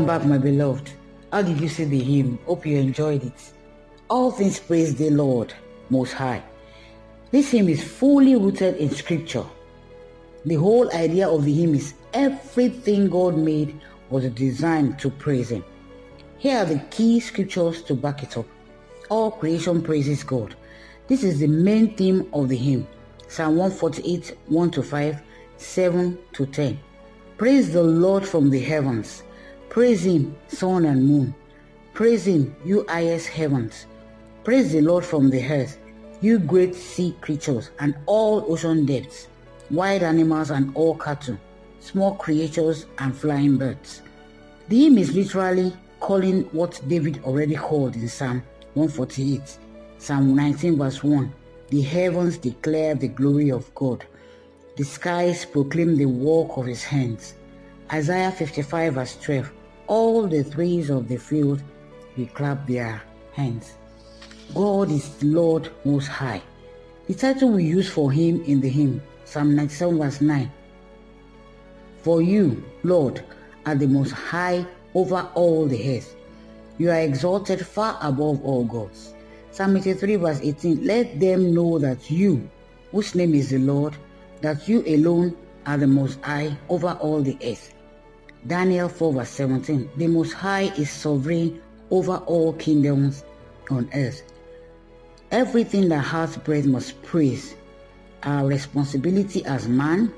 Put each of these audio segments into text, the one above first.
back, my beloved. How did you see the hymn? Hope you enjoyed it. All things praise the Lord Most High. This hymn is fully rooted in scripture. The whole idea of the hymn is everything God made was designed to praise Him. Here are the key scriptures to back it up. All creation praises God. This is the main theme of the hymn. Psalm 148, 1-5, 7-10. Praise the Lord from the heavens. Praise Him, sun and moon. Praise Him, you highest heavens. Praise the Lord from the earth, you great sea creatures and all ocean depths, wild animals and all cattle, small creatures and flying birds. The hymn is literally calling what David already called in Psalm 148. Psalm 19 verse 1. The heavens declare the glory of God. The skies proclaim the work of His hands. Isaiah 55 verse 12. All the trees of the field will clap their hands. God is the Lord Most High. The title we use for Him in the hymn, Psalm 97 verse 9. For you, Lord, are the Most High over all the earth. You are exalted far above all gods. Psalm 83 verse 18. Let them know that you, whose name is the Lord, that you alone are the Most High over all the earth. Daniel 4 verse 17. The Most High is sovereign over all kingdoms on earth. Everything that has breath must praise. Our responsibility as man.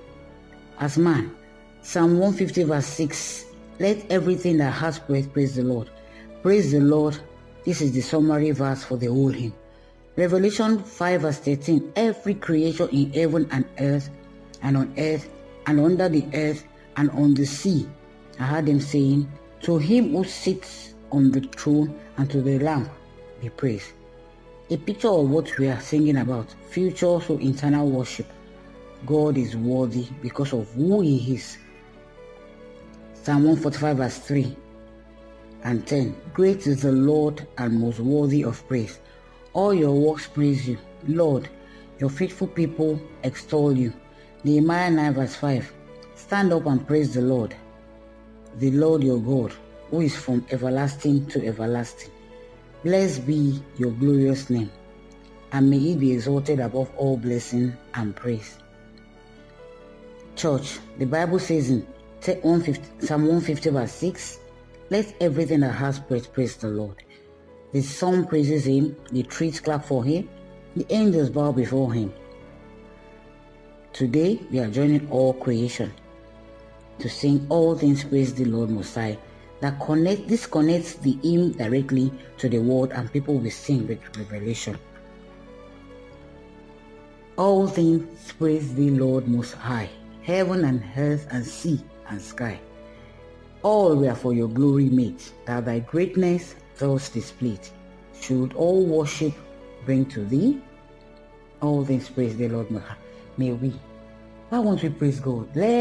Psalm 150 verse 6. Let everything that has breath praise the Lord. Praise the Lord. This is the summary verse for the whole hymn. Revelation 5 verse 13. Every creature in heaven and earth, and on earth, and under the earth, and on the sea, I heard them saying, to Him who sits on the throne and to the Lamb be praise. A picture of what we are singing about, future to eternal worship. God is worthy because of who He is. Psalm 145 verse 3 and 10. Great is the Lord and most worthy of praise. All your works praise you. Lord, your faithful people extol you. Nehemiah 9 verse 5. Stand up and praise the Lord your God, who is from everlasting to everlasting. Blessed be your glorious name, and may He be exalted above all blessing and praise. Church, the Bible says in Psalm 150 verse 6, let everything that has breath praise the Lord. The sun praises Him, the trees clap for Him, the angels bow before Him. Today, we are joining all creation to sing all things praise the Lord Most High. This connects the hymn directly to the word, and people will sing with revelation. All things praise the Lord Most High, heaven and earth and sea and sky. All were for your glory made, that thy greatness thus displayed. Should all worship bring to thee? All things praise the Lord Most High. May we. Why won't we praise God?